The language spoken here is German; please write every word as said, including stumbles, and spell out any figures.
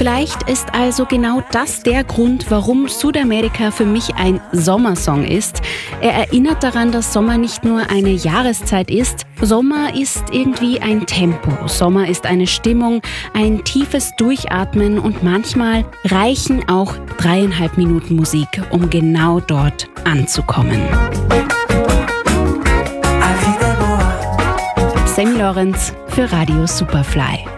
Vielleicht ist also genau das der Grund, warum Südamerika für mich ein Sommersong ist. Er erinnert daran, dass Sommer nicht nur eine Jahreszeit ist. Sommer ist irgendwie ein Tempo. Sommer ist eine Stimmung, ein tiefes Durchatmen und manchmal reichen auch dreieinhalb Minuten Musik, um genau dort anzukommen. Sammy Lorenz für Radio Superfly.